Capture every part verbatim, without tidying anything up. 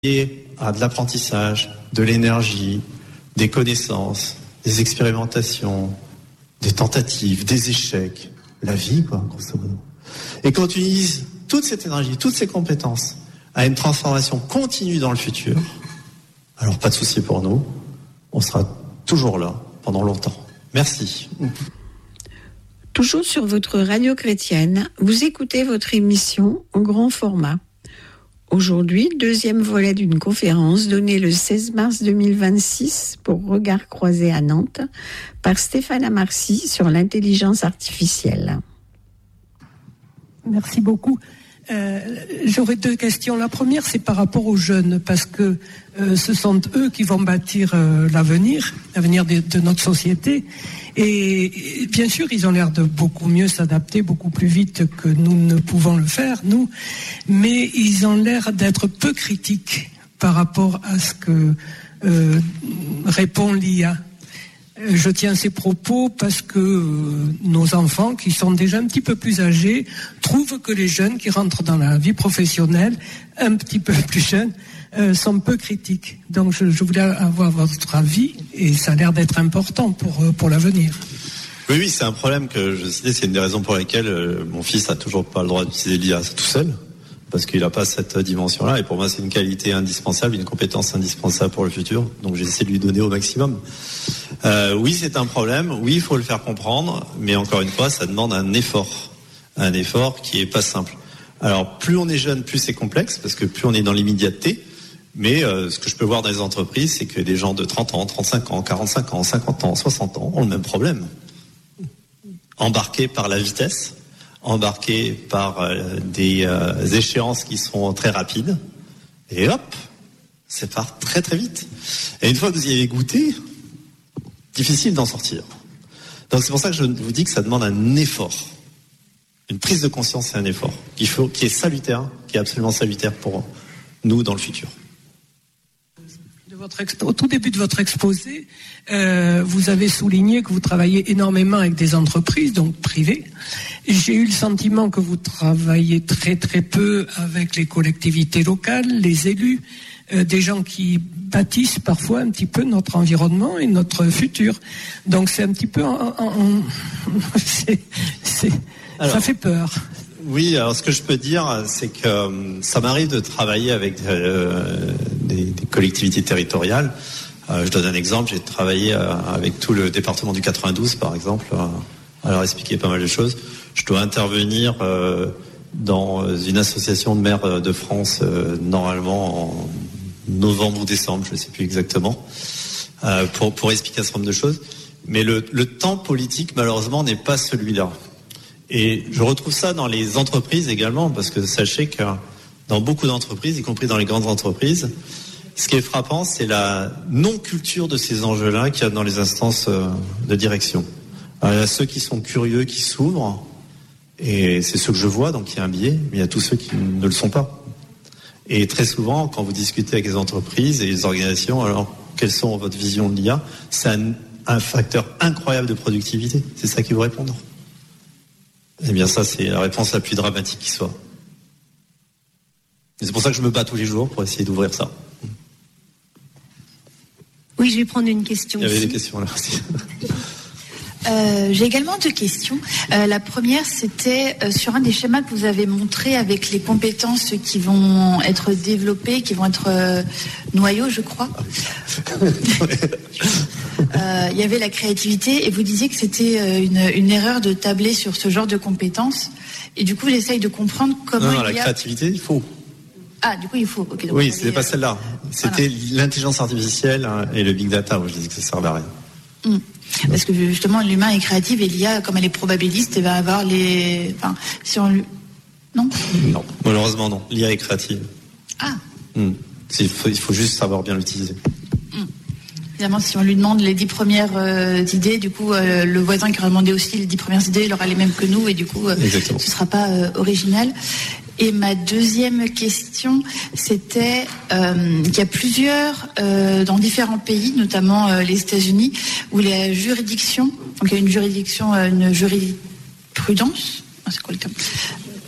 à de l'apprentissage, de l'énergie, des connaissances, des expérimentations, des tentatives, des échecs, la vie, quoi, grosso modo. Et quand tu utilises toute cette énergie, toutes ces compétences à une transformation continue dans le futur, alors pas de souci pour nous, on sera toujours là pendant longtemps. Merci. Toujours sur votre radio chrétienne, vous écoutez votre émission en grand format. Aujourd'hui, deuxième volet d'une conférence donnée le seize mars deux mille vingt-six pour Regard croisé à Nantes par Stéphane Amarcy sur l'intelligence artificielle. Merci beaucoup. Euh, j'aurais deux questions. La première, c'est par rapport aux jeunes, parce que euh, ce sont eux qui vont bâtir euh, l'avenir, l'avenir de, de notre société. Et, et bien sûr, ils ont l'air de beaucoup mieux s'adapter, beaucoup plus vite que nous ne pouvons le faire, nous. Mais ils ont l'air d'être peu critiques par rapport à ce que euh, répond l'I A. Je tiens ces propos parce que euh, nos enfants, qui sont déjà un petit peu plus âgés, trouvent que les jeunes qui rentrent dans la vie professionnelle, un petit peu plus jeunes, euh, sont peu critiques. Donc je, je voulais avoir votre avis, et ça a l'air d'être important pour, euh, pour l'avenir. Oui, oui, c'est un problème que je citais, c'est une des raisons pour lesquelles euh, mon fils n'a toujours pas le droit d'utiliser l'I A tout seul, parce qu'il n'a pas cette dimension-là, et pour moi c'est une qualité indispensable, une compétence indispensable pour le futur, donc j'essaie de lui donner au maximum. Euh, oui, c'est un problème, oui, il faut le faire comprendre, mais encore une fois, ça demande un effort, un effort qui est pas simple. Alors, plus on est jeune, plus c'est complexe, parce que plus on est dans l'immédiateté, mais euh, ce que je peux voir dans les entreprises, c'est que des gens de trente ans, trente-cinq ans, quarante-cinq ans, cinquante ans, soixante ans ont le même problème. Embarqués par la vitesse, embarqués par euh, des euh, échéances qui sont très rapides, et hop, ça part très très vite. Et une fois que vous y avez goûté, difficile d'en sortir. Donc c'est pour ça que je vous dis que ça demande un effort, une prise de conscience et un effort qu'il faut, qui est salutaire, qui est absolument salutaire pour nous dans le futur. De votre expo- au tout début de votre exposé, euh, vous avez souligné que vous travaillez énormément avec des entreprises, donc privées. J'ai eu le sentiment que vous travaillez très très peu avec les collectivités locales, les élus, euh, des gens qui bâtissent parfois un petit peu notre environnement et notre futur. Donc c'est un petit peu... En, en, en c'est, c'est, alors, ça fait peur. Oui, alors ce que je peux dire, c'est que euh, ça m'arrive de travailler avec euh, des, des collectivités territoriales. Euh, je donne un exemple, j'ai travaillé euh, avec tout le département du quatre-vingt-douze, par exemple, euh, à leur expliquer pas mal de choses. Je dois intervenir euh, dans une association de maires de France, euh, normalement en novembre ou décembre, je ne sais plus exactement, euh, pour, pour expliquer un certain nombre de choses. Mais le, le temps politique, malheureusement, n'est pas celui-là. Et je retrouve ça dans les entreprises également, parce que sachez que dans beaucoup d'entreprises, y compris dans les grandes entreprises, ce qui est frappant, c'est la non-culture de ces enjeux-là qu'il y a dans les instances de direction. Alors, il y a ceux qui sont curieux, qui s'ouvrent, et c'est ceux que je vois, donc il y a un biais, mais il y a tous ceux qui ne le sont pas. Et très souvent, quand vous discutez avec les entreprises et les organisations, alors quelles sont votre vision de l'I A, c'est un, un facteur incroyable de productivité. C'est ça qu'ils vous répondent. Eh bien ça, c'est la réponse la plus dramatique qui soit. Et c'est pour ça que je me bats tous les jours pour essayer d'ouvrir ça. Oui, je vais prendre une question. Il y avait aussi. des questions là aussi. Euh, j'ai également deux questions. Euh, la première, c'était euh, sur un des schémas que vous avez montré avec les compétences qui vont être développées, qui vont être euh, noyaux, je crois. euh, il y avait la créativité et vous disiez que c'était euh, une, une erreur de tabler sur ce genre de compétences. Et du coup, j'essaye de comprendre comment non, non, il la y a... créativité, il faut. Ah, du coup, il faut. Okay, donc oui, avait, c'était pas euh... celle-là. C'était voilà. L'intelligence artificielle hein, et le big data où je disais que ça servait à rien. Mmh. Parce que justement, l'humain est créatif et l'I A, comme elle est probabiliste, elle va avoir les. Enfin, si on lui. Non ? Non, malheureusement non. L'I A est créative. Ah. Mmh. Il faut, il faut juste savoir bien l'utiliser. Mmh. Évidemment, si on lui demande les dix premières euh, idées, du coup, euh, le voisin qui aura demandé aussi les dix premières idées, il aura les mêmes que nous et du coup, euh, ce ne sera pas euh, original. Et ma deuxième question, c'était euh, qu'il y a plusieurs, euh, dans différents pays, notamment euh, les États-Unis, où la juridiction, donc il y a une juridiction, euh, une jurisprudence, c'est quoi le terme ?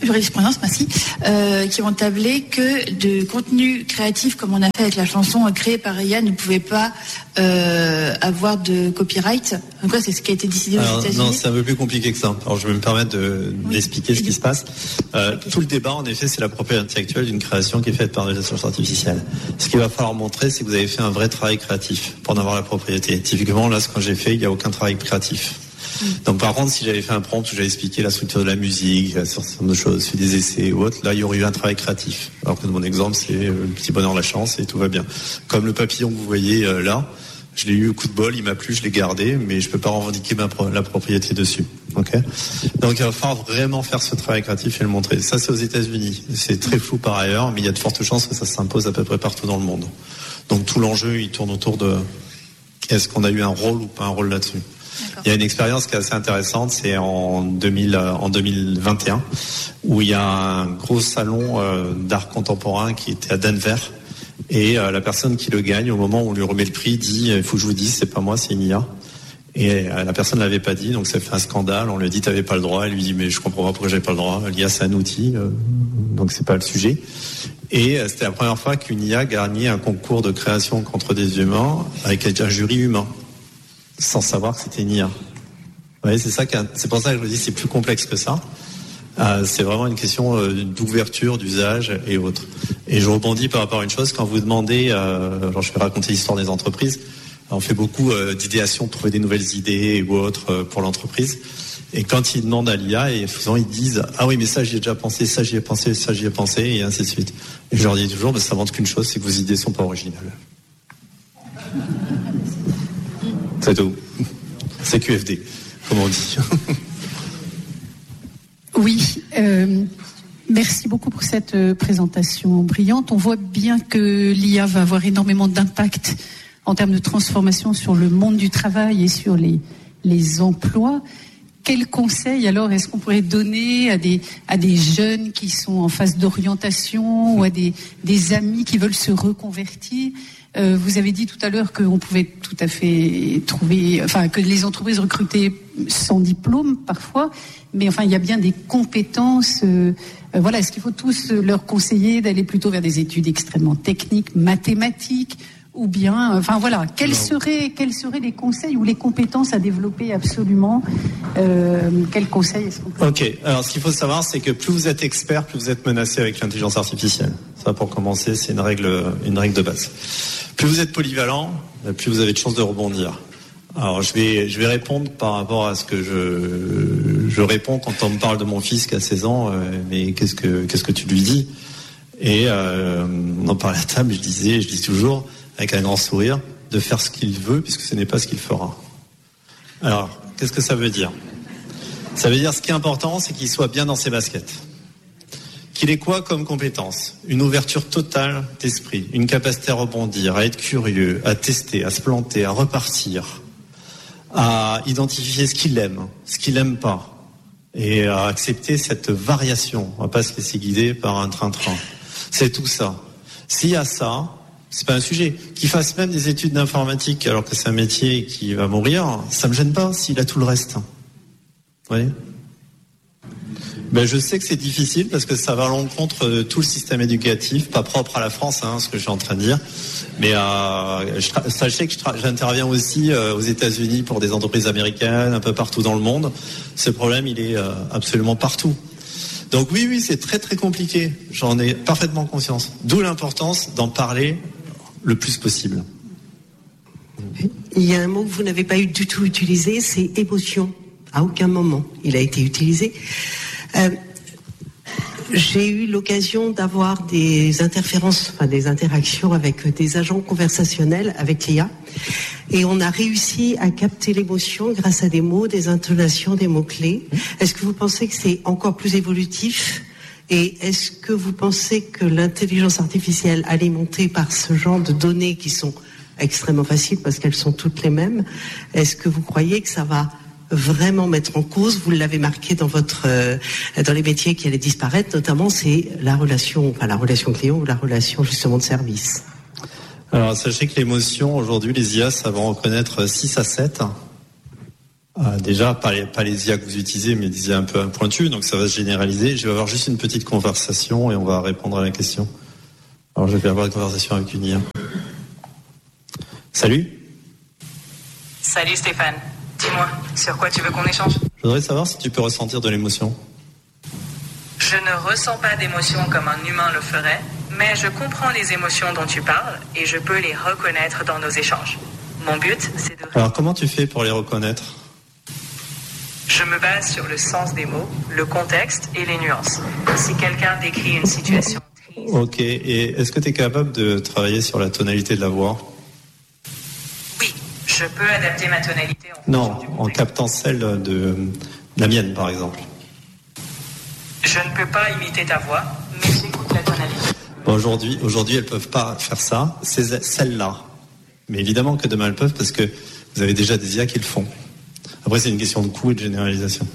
jurisprudence, merci, euh, qui ont tablé que de contenu créatif, comme on a fait avec la chanson créée par I A, ne pouvait pas euh, avoir de copyright. Donc quoi, c'est ce qui a été décidé Alors, aux États-Unis. Non, c'est un peu plus compliqué que ça. Alors, je vais me permettre de, oui. d'expliquer ce qui se passe. Euh, tout le débat, en effet, c'est la propriété intellectuelle d'une création qui est faite par l'intelligence artificielle. Ce qu'il va falloir montrer, c'est que vous avez fait un vrai travail créatif pour en avoir la propriété. Typiquement, là, ce que j'ai fait, il n'y a aucun travail créatif. Donc par contre, si j'avais fait un prompt où j'avais expliqué la structure de la musique, un certain nombre de choses, fait des essais ou autre, là il y aurait eu un travail créatif. Alors que mon exemple, c'est le petit bonheur de la chance et tout va bien. Comme le papillon que vous voyez euh, là, je l'ai eu au coup de bol, il m'a plu, je l'ai gardé, mais je peux pas revendiquer ma pro- la propriété dessus. Okay. Donc il va falloir vraiment faire ce travail créatif et le montrer. Ça c'est aux États-Unis. C'est très flou par ailleurs, mais il y a de fortes chances que ça s'impose à peu près partout dans le monde. Donc tout l'enjeu, il tourne autour de est-ce qu'on a eu un rôle ou pas un rôle là-dessus. D'accord. Il y a une expérience qui est assez intéressante, c'est en deux mille, en deux mille vingt et un, où il y a un gros salon euh, d'art contemporain qui était à Denver, et euh, la personne qui le gagne, au moment où on lui remet le prix, dit il faut que je vous dise, c'est pas moi, c'est une I A. Et euh, la personne ne l'avait pas dit, donc ça fait un scandale. On lui a dit t'avais pas le droit, elle lui dit mais je comprends pas pourquoi j'avais pas le droit. L'I A c'est un outil, euh, donc c'est pas le sujet. Et euh, c'était la première fois qu'une I A gagnait un concours de création contre des humains avec un jury humain, sans savoir que c'était une I A. Vous voyez, c'est ça, c'est pour ça que je vous dis c'est plus complexe que ça. Euh, c'est vraiment une question euh, d'ouverture, d'usage et autres. Et je rebondis par rapport à une chose, quand vous demandez, euh, alors je vais raconter l'histoire des entreprises, on fait beaucoup euh, d'idéation, de trouver des nouvelles idées ou autres euh, pour l'entreprise. Et quand ils demandent à l'I A, et souvent ils disent ah oui mais ça j'y ai déjà pensé, ça j'y ai pensé, ça j'y ai pensé, et ainsi de suite. Et je leur dis toujours, bah, ça montre qu'une chose, c'est que vos idées sont pas originales. C'est tout. C'est Q F D, comme on dit. Oui, euh, merci beaucoup pour cette euh, présentation brillante. On voit bien que l'I A va avoir énormément d'impact en termes de transformation sur le monde du travail et sur les, les emplois. Quels conseils alors est-ce qu'on pourrait donner à des, à des jeunes qui sont en phase d'orientation ou à des, des amis qui veulent se reconvertir? Euh, vous avez dit tout à l'heure qu'on pouvait tout à fait trouver, enfin que les entreprises recrutaient sans diplôme parfois, mais enfin il y a bien des compétences. Euh, euh, voilà, est-ce qu'il faut tous leur conseiller d'aller plutôt vers des études extrêmement techniques, mathématiques, ou bien, enfin voilà, quels seraient quels seraient les conseils ou les compétences à développer absolument? Euh, quels conseils est-ce qu'on peut... Ok, alors ce qu'il faut savoir, c'est que plus vous êtes expert, plus vous êtes menacé avec l'intelligence artificielle. Ça, pour commencer, c'est une règle, une règle de base. Plus vous êtes polyvalent, plus vous avez de chances de rebondir. Alors, je vais, je vais répondre par rapport à ce que je, je réponds quand on me parle de mon fils qui a seize ans. Euh, mais qu'est-ce que, qu'est-ce que tu lui dis? Et euh, on en parlait à table. Je disais, je dis toujours, avec un grand sourire, de faire ce qu'il veut, puisque ce n'est pas ce qu'il fera. Alors, qu'est-ce que ça veut dire? Ça veut dire, ce qui est important, c'est qu'il soit bien dans ses baskets. Qu'il ait quoi comme compétence? Une ouverture totale d'esprit, une capacité à rebondir, à être curieux, à tester, à se planter, à repartir, à identifier ce qu'il aime, ce qu'il n'aime pas, et à accepter cette variation. On ne va pas se laisser guider par un train-train. C'est tout ça. S'il y a ça, c'est pas un sujet. Qu'il fasse même des études d'informatique alors que c'est un métier qui va mourir, ça me gêne pas s'il a tout le reste. Vous voyez? Ben, je sais que c'est difficile parce que ça va à l'encontre de tout le système éducatif, pas propre à la France, hein, ce que je suis en train de dire. Mais euh, je tra- sachez que je tra- j'interviens aussi euh, aux États-Unis pour des entreprises américaines, un peu partout dans le monde. Ce problème, il est euh, absolument partout. Donc oui, oui, c'est très très compliqué. J'en ai parfaitement conscience. D'où l'importance d'en parler le plus possible. Il y a un mot que vous n'avez pas eu du tout utilisé, c'est émotion. À aucun moment il a été utilisé. Euh, j'ai eu l'occasion d'avoir des interférences, enfin des interactions avec des agents conversationnels avec l'I A, et on a réussi à capter l'émotion grâce à des mots, des intonations, des mots-clés. Est-ce que vous pensez que c'est encore plus évolutif? Et est-ce que vous pensez que l'intelligence artificielle alimentée par ce genre de données qui sont extrêmement faciles parce qu'elles sont toutes les mêmes, est-ce que vous croyez que ça va vraiment mettre en cause, vous l'avez marqué dans votre euh, dans les métiers qui allaient disparaître, notamment c'est la relation, enfin la relation client ou la relation justement de service? Alors sachez que l'émotion, aujourd'hui les I A savent en reconnaître six à sept. Euh, déjà, pas les, pas les I A que vous utilisez, mais des I A un peu pointues, donc ça va se généraliser. Je vais avoir juste une petite conversation et on va répondre à la question. Alors, je vais avoir une conversation avec une I A. Salut. Salut Stéphane. Dis-moi, sur quoi tu veux qu'on échange ? Je voudrais savoir si tu peux ressentir de l'émotion. Je ne ressens pas d'émotion comme un humain le ferait, mais je comprends les émotions dont tu parles et je peux les reconnaître dans nos échanges. Mon but, c'est de... Alors, comment tu fais pour les reconnaître ? Je me base sur le sens des mots, le contexte et les nuances. Si quelqu'un décrit une situation triste... Ok, et est-ce que tu es capable de travailler sur la tonalité de la voix ? Oui, je peux adapter ma tonalité en Non, en captant celle de, de la mienne, par exemple. Je ne peux pas imiter ta voix, mais j'écoute la tonalité. Bon, aujourd'hui, aujourd'hui, elles peuvent pas faire ça, c'est celle-là. Mais évidemment que demain, elles peuvent, parce que vous avez déjà des I A qui le font. Après, c'est une question de coût et de généralisation.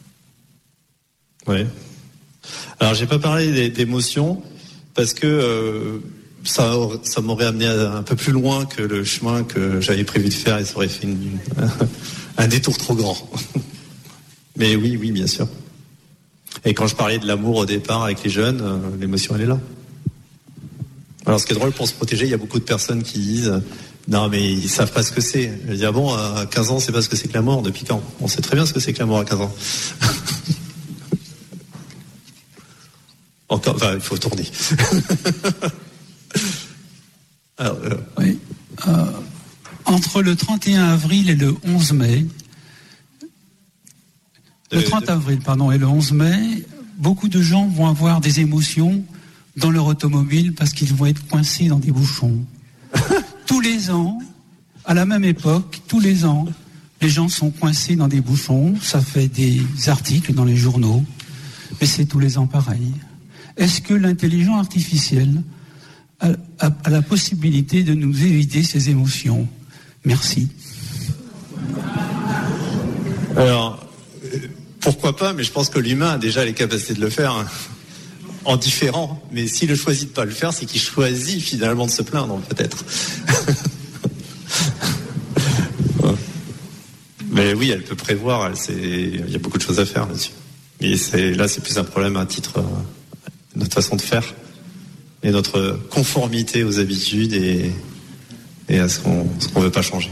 Oui. Alors, j'ai pas parlé d'émotions, parce que euh, ça, ça m'aurait amené un peu plus loin que le chemin que j'avais prévu de faire, et ça aurait fait une, un détour trop grand. Mais oui, oui, bien sûr. Et quand je parlais de l'amour au départ avec les jeunes, euh, l'émotion, elle est là. Alors, ce qui est drôle, pour se protéger, il y a beaucoup de personnes qui disent « Non, mais ils savent pas ce que c'est. » Je dis « Ah bon, à quinze ans, c'est pas ce que c'est que l'amour. Depuis quand ? On sait très bien ce que c'est que l'amour à quinze ans. » Encore, enfin, il faut tourner. Alors, euh... Oui. Euh, entre le trente et un avril et le onze mai, le trente avril, pardon, et le onze mai, beaucoup de gens vont avoir des émotions dans leur automobile parce qu'ils vont être coincés dans des bouchons. Tous les ans, à la même époque, tous les ans, les gens sont coincés dans des bouchons. Ça fait des articles dans les journaux, mais c'est tous les ans pareil. Est-ce que l'intelligence artificielle a, a, a la possibilité de nous éviter ces émotions ? Merci. Alors, pourquoi pas, mais je pense que l'humain a déjà les capacités de le faire, hein, en différent. Mais s'il ne choisit de pas le faire, c'est qu'il choisit finalement de se plaindre, peut-être. Mais oui, elle peut prévoir, elle, c'est... il y a beaucoup de choses à faire là-dessus. Mais c'est... là, c'est plus un problème à titre de notre façon de faire et notre conformité aux habitudes et, et à ce qu'on ce qu'on veut pas changer.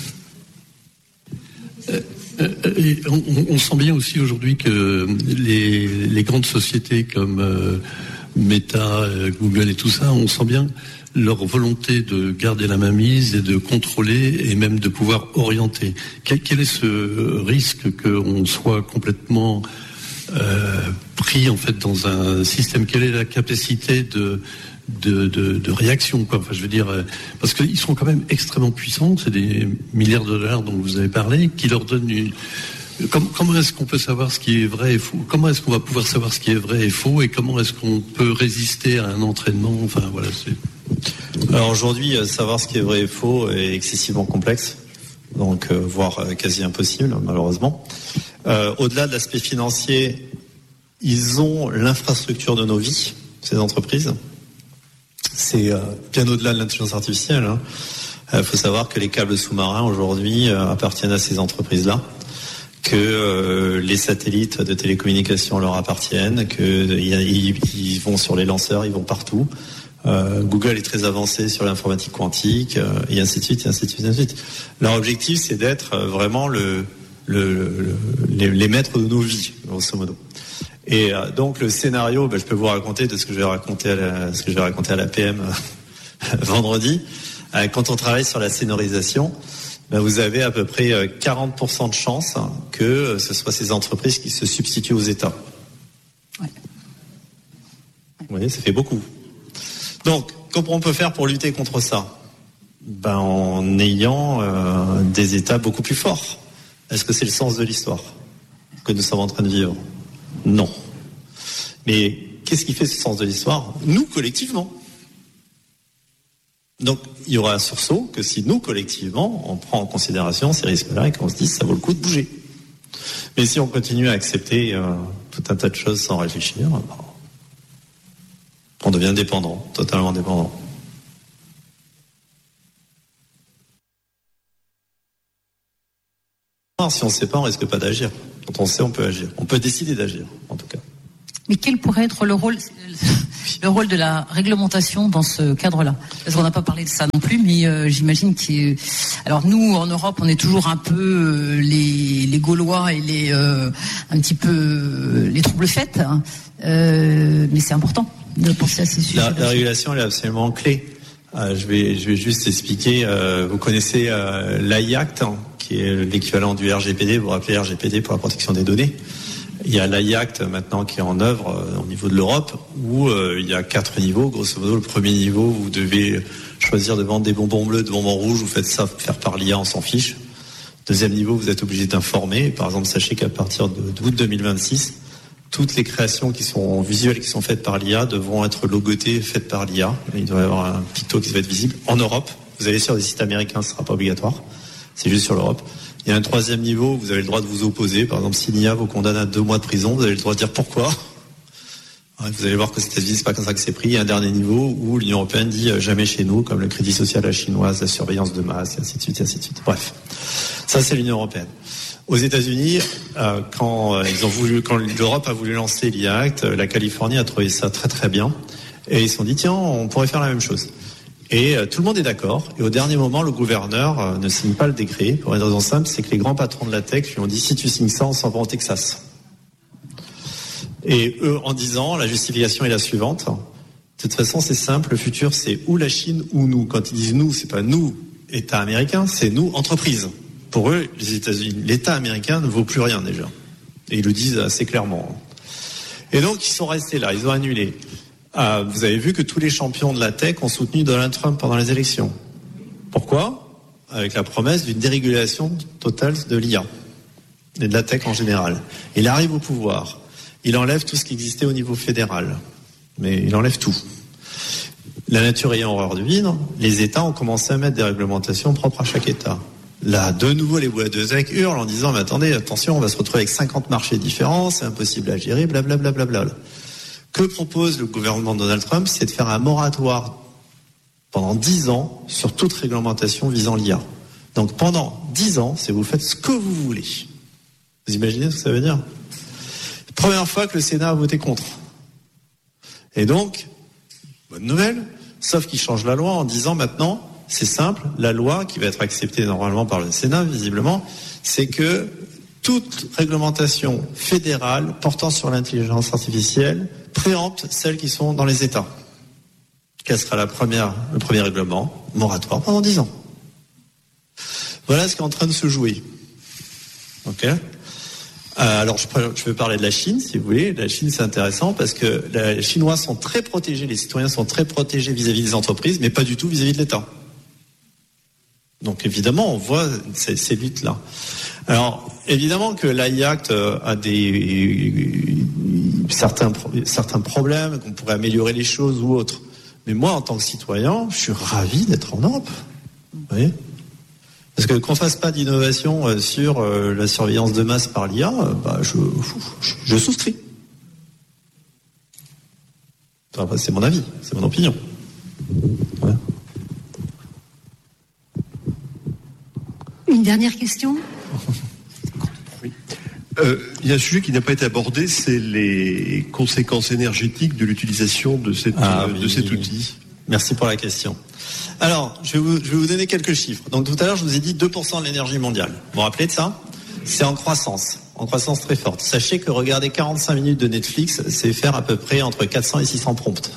Euh, et on, on sent bien aussi aujourd'hui que les, les grandes sociétés comme euh, Meta, euh, Google et tout ça, on sent bien leur volonté de garder la mainmise et de contrôler et même de pouvoir orienter. Quel, quel est ce risque qu'on soit complètement euh, pris en fait dans un système ? Quelle est la capacité de De, de, de réaction, quoi. Enfin, je veux dire, parce qu'ils sont quand même extrêmement puissants. C'est des milliards de dollars dont vous avez parlé, qui leur donnent une. Comment, comment est-ce qu'on peut savoir ce qui est vrai et faux ? Comment est-ce qu'on va pouvoir savoir ce qui est vrai et faux ? Et comment est-ce qu'on peut résister à un entraînement ? Enfin, voilà. C'est... Alors aujourd'hui, savoir ce qui est vrai et faux est excessivement complexe, donc euh, voire euh, quasi impossible, malheureusement. Euh, au-delà de l'aspect financier, ils ont l'infrastructure de nos vies, ces entreprises. C'est euh, bien au-delà de l'intelligence artificielle. Il hein. euh, faut savoir que les câbles sous-marins aujourd'hui euh, appartiennent à ces entreprises-là, que euh, les satellites de télécommunications leur appartiennent, qu'ils ils vont sur les lanceurs, ils vont partout. Euh, Google est très avancé sur l'informatique quantique, euh, et ainsi de suite, et ainsi de suite, et ainsi de suite. Leur objectif, c'est d'être vraiment le, le, le, les, les maîtres de nos vies, grosso modo. Et euh, donc le scénario, ben, je peux vous raconter de ce que je vais raconter à la, ce que je vais raconter à la P M euh, vendredi. Euh, quand on travaille sur la scénarisation, ben, vous avez à peu près euh, quarante pour cent de chances hein, que euh, ce soit ces entreprises qui se substituent aux États. Ouais. Vous voyez, ça fait beaucoup. Donc, comment on peut faire pour lutter contre ça ? Ben, en ayant euh, des États beaucoup plus forts. Est-ce que c'est le sens de l'histoire que nous sommes en train de vivre ? Non. Mais qu'est-ce qui fait ce sens de l'histoire ? Nous, collectivement. Donc, il y aura un sursaut que si nous, collectivement, on prend en considération ces risques-là et qu'on se dit ça vaut le coup de bouger. Mais si on continue à accepter euh, tout un tas de choses sans réfléchir, bah, on devient dépendant, totalement dépendant. Si on ne sait pas, on risque pas d'agir. Quand on sait, on peut agir. On peut décider d'agir, en tout cas. Mais quel pourrait être le rôle, le rôle de la réglementation dans ce cadre-là? Parce qu'on n'a pas parlé de ça non plus, mais euh, j'imagine que... Alors nous, en Europe, on est toujours un peu euh, les, les Gaulois et les euh, un petit peu euh, les troubles faits, hein. euh, mais c'est important de penser à ces sujets. La, la régulation, elle est absolument clé. Euh, je vais, je vais juste expliquer. Euh, vous connaissez euh, l'A I Act, hein, qui est l'équivalent du R G P D. Vous vous rappelez R G P D pour la protection des données. Il y a l'A I Act maintenant qui est en œuvre euh, au niveau de l'Europe, où euh, il y a quatre niveaux. Grosso modo, le premier niveau, vous devez choisir de vendre des bonbons bleus, des bonbons rouges. Vous faites ça faire par l'I A, on s'en fiche. Deuxième niveau, vous êtes obligé d'informer. Par exemple, sachez qu'à partir de, d'août deux mille vingt-six, toutes les créations qui sont visuelles, qui sont faites par l'I A, devront être logotées, faites par l'I A. Il doit y avoir un picto qui va être visible. En Europe, vous allez sur des sites américains, ce ne sera pas obligatoire. C'est juste sur l'Europe. Il y a un troisième niveau, vous avez le droit de vous opposer. Par exemple, si l'I A vous condamne à deux mois de prison, vous avez le droit de dire pourquoi. Vous allez voir que aux États-Unis, c'est pas comme ça que c'est pris. Il y a un dernier niveau où l'Union européenne dit jamais chez nous, comme le crédit social à la chinoise, la surveillance de masse, et ainsi de suite, et ainsi de suite. Bref. Ça, c'est l'Union européenne. Aux États-Unis, euh, quand euh, ils ont voulu, quand l'Europe a voulu lancer l'I A Act, la Californie a trouvé ça très très bien. Et ils se sont dit, tiens, on pourrait faire la même chose. Et euh, tout le monde est d'accord. Et au dernier moment, le gouverneur euh, ne signe pas le décret. Pour une raison simple, c'est que les grands patrons de la tech lui ont dit, si tu signes ça, on s'en va au Texas. Et eux, en disant, la justification est la suivante. De toute façon, c'est simple. Le futur, c'est ou la Chine ou nous. Quand ils disent nous, c'est pas nous, État américain, c'est nous, entreprise. Pour eux, les États-Unis, l'État américain ne vaut plus rien déjà. Et ils le disent assez clairement. Et donc, ils sont restés là. Ils ont annulé. Euh, vous avez vu que tous les champions de la tech ont soutenu Donald Trump pendant les élections. Pourquoi ? Avec la promesse d'une dérégulation totale de l'I A et de la tech en général. Il arrive au pouvoir. Il enlève tout ce qui existait au niveau fédéral. Mais il enlève tout. La nature ayant horreur du vide, les États ont commencé à mettre des réglementations propres à chaque État. Là, de nouveau, les boîtes de tech hurlent en disant, mais attendez, attention, on va se retrouver avec cinquante marchés différents, c'est impossible à gérer, blablabla. Bla, bla, bla. Que propose le gouvernement de Donald Trump? C'est de faire un moratoire pendant dix ans sur toute réglementation visant l'I A. Donc pendant dix ans, c'est vous faites ce que vous voulez. Vous imaginez ce que ça veut dire? Première fois que le Sénat a voté contre. Et donc, bonne nouvelle, sauf qu'il change la loi en disant maintenant, c'est simple, la loi qui va être acceptée normalement par le Sénat, visiblement, c'est que toute réglementation fédérale portant sur l'intelligence artificielle préempte celles qui sont dans les États. Quel sera la première, le premier règlement? Moratoire pendant dix ans. Voilà ce qui est en train de se jouer. Ok ? Euh, alors, je, je vais parler de la Chine, si vous voulez. La Chine, c'est intéressant parce que les Chinois sont très protégés, les citoyens sont très protégés vis-à-vis des entreprises, mais pas du tout vis-à-vis de l'État. Donc, évidemment, on voit ces, ces luttes-là. Alors, évidemment que l'A I Act a des certains certains problèmes, qu'on pourrait améliorer les choses ou autres. Mais moi, en tant que citoyen, je suis ravi d'être en Europe. Vous voyez ? Parce que qu'on fasse pas d'innovation sur la surveillance de masse par l'I A, bah je, je, je souscris. Enfin, c'est mon avis, c'est mon opinion. Ouais. Une dernière question. Oui. Euh, il y a un sujet qui n'a pas été abordé, c'est les conséquences énergétiques de l'utilisation de, cette, ah, oui. de cet outil. Merci pour la question. Alors, je vais, vous, je vais vous donner quelques chiffres. Donc tout à l'heure, je vous ai dit deux pour cent de l'énergie mondiale. Vous vous rappelez de ça? C'est en croissance, en croissance très forte. Sachez que regarder quarante-cinq minutes de Netflix, c'est faire à peu près entre quatre cents et six cents prompts.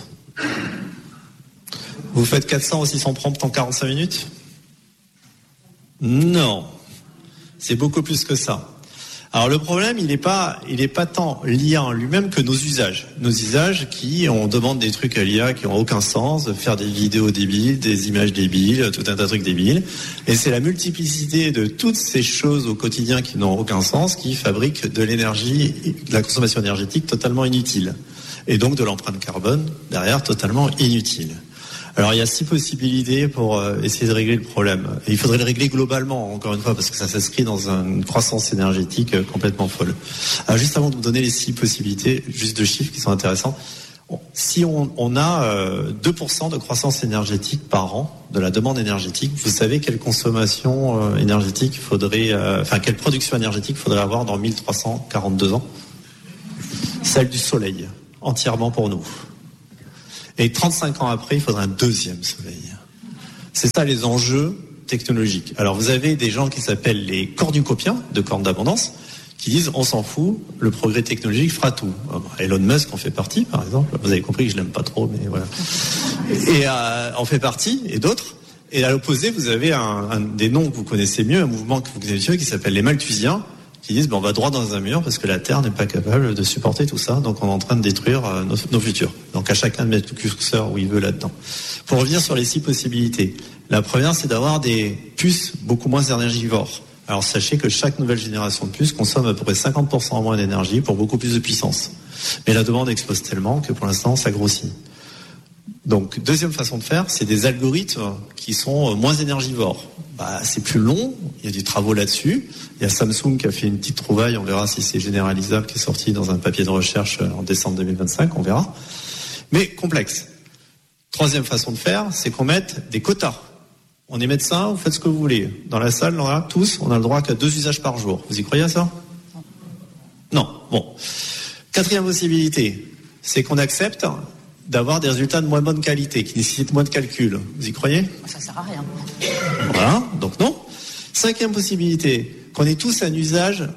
Vous faites quatre cents ou six cents prompts en quarante-cinq minutes? Non. C'est beaucoup plus que ça. Alors le problème, il n'est pas, il est pas tant l'I A en lui-même que nos usages. Nos usages qui, on demande des trucs à l'I A qui n'ont aucun sens, de faire des vidéos débiles, des images débiles, tout un tas de trucs débiles. Et c'est la multiplicité de toutes ces choses au quotidien qui n'ont aucun sens qui fabriquent de l'énergie, de la consommation énergétique totalement inutile. Et donc de l'empreinte carbone, derrière, totalement inutile. Alors il y a six possibilités pour euh, essayer de régler le problème. Et il faudrait le régler globalement, encore une fois, parce que ça s'inscrit dans une croissance énergétique euh, complètement folle. Alors juste avant de vous donner les six possibilités, juste deux chiffres qui sont intéressants. Si on, on a euh, deux pour cent de croissance énergétique par an de la demande énergétique, vous savez quelle consommation euh, énergétique faudrait, euh, enfin quelle production énergétique faudrait avoir dans mille trois cent quarante-deux ans? Celle du soleil, entièrement pour nous. Et trente-cinq ans après, il faudrait un deuxième soleil. C'est ça les enjeux technologiques. Alors vous avez des gens qui s'appellent les cornucopiens de cornes d'abondance, qui disent on s'en fout, le progrès technologique fera tout. Elon Musk en fait partie, par exemple. Vous avez compris que je l'aime pas trop, mais voilà. Et euh, en fait partie, et d'autres. Et à l'opposé, vous avez un, un des noms que vous connaissez mieux, un mouvement que vous connaissez mieux, qui s'appelle les Malthusiens, qui disent ben, on va droit dans un mur parce que la Terre n'est pas capable de supporter tout ça, donc on est en train de détruire euh, nos, nos futurs. Donc à chacun de mettre le curseur où il veut là-dedans. Pour revenir sur les six possibilités, la première, c'est d'avoir des puces beaucoup moins énergivores. Alors sachez que chaque nouvelle génération de puces consomme à peu près cinquante pour cent moins d'énergie pour beaucoup plus de puissance. Mais la demande explose tellement que pour l'instant ça grossit. Donc deuxième façon de faire, c'est des algorithmes qui sont moins énergivores. Bah, c'est plus long, il y a des travaux là-dessus. Il y a Samsung qui a fait une petite trouvaille, on verra si c'est généralisable, qui est sorti dans un papier de recherche en décembre deux mille vingt-cinq, on verra. Mais complexe. Troisième façon de faire, c'est qu'on mette des quotas. On est médecin, vous faites ce que vous voulez. Dans la salle, on a tous, on a le droit qu'à deux usages par jour. Vous y croyez à ça? Non. Bon. Quatrième possibilité, c'est qu'on accepte d'avoir des résultats de moins bonne qualité, qui nécessitent moins de calcul. Vous y croyez? Ça sert à rien. Voilà, donc non. Cinquième possibilité, qu'on ait tous un usage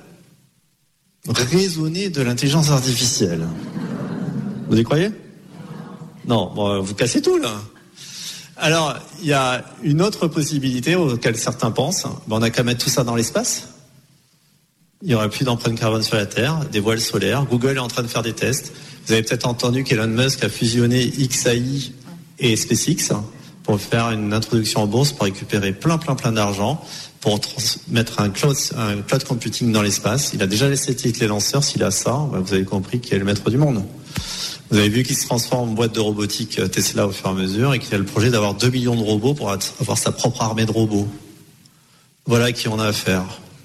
raisonné de l'intelligence artificielle. Vous y croyez? Non, bon, vous cassez tout là. Alors, il y a une autre possibilité auquel certains pensent. Ben, on n'a qu'à mettre tout ça dans l'espace. Il n'y aura plus d'empreinte carbone sur la Terre, des voiles solaires. Google est en train de faire des tests. Vous avez peut-être entendu qu'Elon Musk a fusionné X A I et SpaceX pour faire une introduction en bourse pour récupérer plein, plein, plein d'argent pour mettre un cloud, un cloud computing dans l'espace. Il a déjà les satellites, les lanceurs. S'il a ça, ben, vous avez compris qu'il est le maître du monde. Vous avez vu qu'il se transforme en boîte de robotique Tesla au fur et à mesure et qu'il a le projet d'avoir deux millions de robots pour avoir sa propre armée de robots. Voilà à qui on a affaire.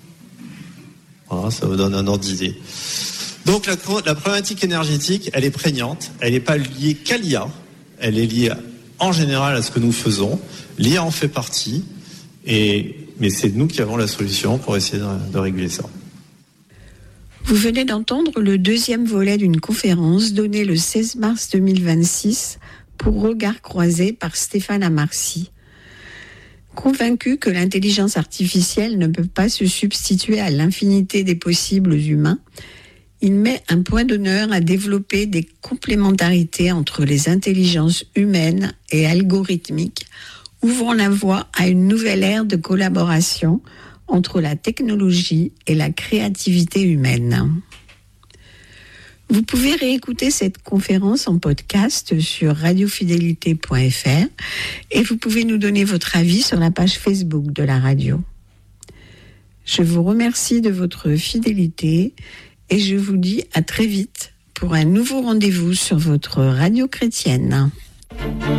Voilà, ça vous donne un ordre d'idée. Donc la, la problématique énergétique, elle est prégnante. Elle n'est pas liée qu'à l'I A. Elle est liée en général à ce que nous faisons. L'I A en fait partie. Et, mais c'est nous qui avons la solution pour essayer de, de réguler ça. Vous venez d'entendre le deuxième volet d'une conférence donnée le seize mars deux mille vingt-six pour Regard Croisé par Stéphane Amarcy. Convaincu que l'intelligence artificielle ne peut pas se substituer à l'infinité des possibles humains, il met un point d'honneur à développer des complémentarités entre les intelligences humaines et algorithmiques, ouvrant la voie à une nouvelle ère de collaboration entre la technologie et la créativité humaine. Vous pouvez réécouter cette conférence en podcast sur radiofidélité point f r et vous pouvez nous donner votre avis sur la page Facebook de la radio. Je vous remercie de votre fidélité et je vous dis à très vite pour un nouveau rendez-vous sur votre radio chrétienne.